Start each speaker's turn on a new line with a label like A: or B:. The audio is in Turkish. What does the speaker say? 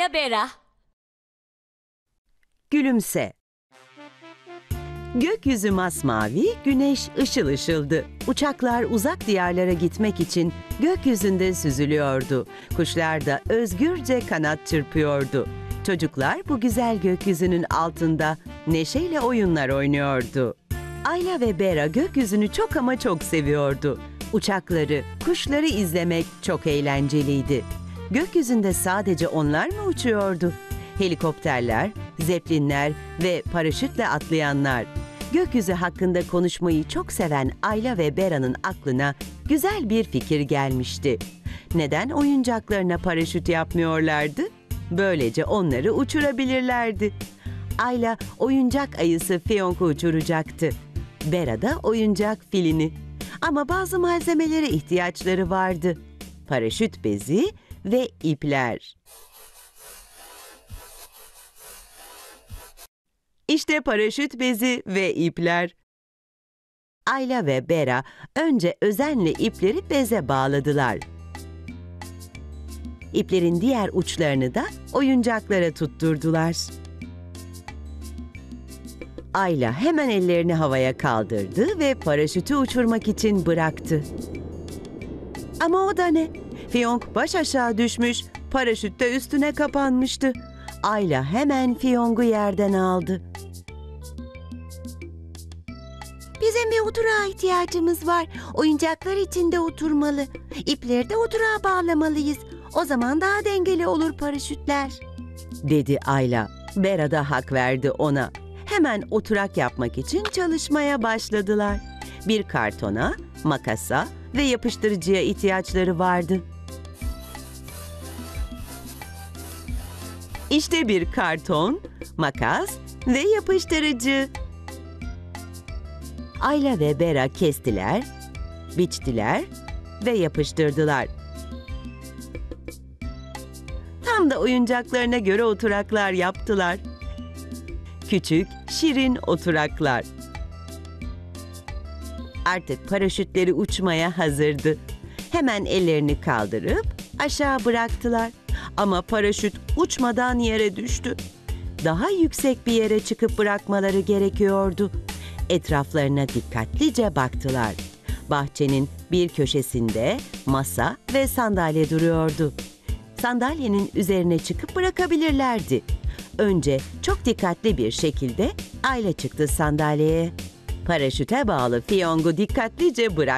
A: Ayla Bera.
B: Gülümse. Gökyüzü masmavi, güneş ışıl ışıldı. Uçaklar uzak diyarlara gitmek için gökyüzünde süzülüyordu. Kuşlar da özgürce kanat çırpıyordu. Çocuklar bu güzel gökyüzünün altında neşeyle oyunlar oynuyordu. Ayla ve Bera gökyüzünü çok ama çok seviyordu. Uçakları, kuşları izlemek çok eğlenceliydi. Gökyüzünde sadece onlar mı uçuyordu? Helikopterler, zeplinler ve paraşütle atlayanlar. Gökyüzü hakkında konuşmayı çok seven Ayla ve Bera'nın aklına güzel bir fikir gelmişti. Neden oyuncaklarına paraşüt yapmıyorlardı? Böylece onları uçurabilirlerdi. Ayla oyuncak ayısı Fiyonk'u uçuracaktı. Bera da oyuncak filini. Ama bazı malzemelere ihtiyaçları vardı. Paraşüt bezi ve ipler. İşte paraşüt bezi ve ipler. Ayla ve Bera önce özenle ipleri beze bağladılar. İplerin diğer uçlarını da oyuncaklara tutturdular. Ayla hemen ellerini havaya kaldırdı ve paraşütü uçurmak için bıraktı. Ama o da ne? Fiyonk baş aşağı düşmüş, paraşüt de üstüne kapanmıştı. Ayla hemen Fiyonk'u yerden aldı.
C: Bizim bir oturağa ihtiyacımız var. Oyuncaklar içinde oturmalı. İpleri de oturağa bağlamalıyız. O zaman daha dengeli olur paraşütler,
B: dedi Ayla. Bera da hak verdi ona. Hemen oturak yapmak için çalışmaya başladılar. Bir kartona, makasa ve yapıştırıcıya ihtiyaçları vardı. İşte bir karton, makas ve yapıştırıcı. Ayla ve Bera kestiler, biçtiler ve yapıştırdılar. Tam da oyuncaklarına göre oturaklar yaptılar. Küçük, şirin oturaklar. Artık paraşütleri uçmaya hazırdı. Hemen ellerini kaldırıp aşağı bıraktılar. Ama paraşüt uçmadan yere düştü. Daha yüksek bir yere çıkıp bırakmaları gerekiyordu. Etraflarına dikkatlice baktılar. Bahçenin bir köşesinde masa ve sandalye duruyordu. Sandalyenin üzerine çıkıp bırakabilirlerdi. Önce çok dikkatli bir şekilde Ayla çıktı sandalyeye. Paraşüte bağlı Fiyonk'u dikkatlice bıraktı.